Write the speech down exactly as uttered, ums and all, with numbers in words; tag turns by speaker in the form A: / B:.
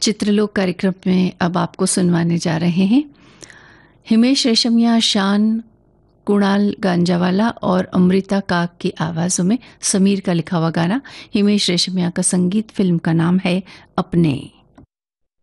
A: चित्रलोक कार्यक्रम में अब आपको सुनवाने जा रहे हैं हिमेश रेशमिया, शान, कुणाल गांजावाला और अमृता काक की आवाज़ों में समीर का लिखा हुआ गाना। हिमेश रेशमिया का संगीत, फिल्म का नाम है अपने।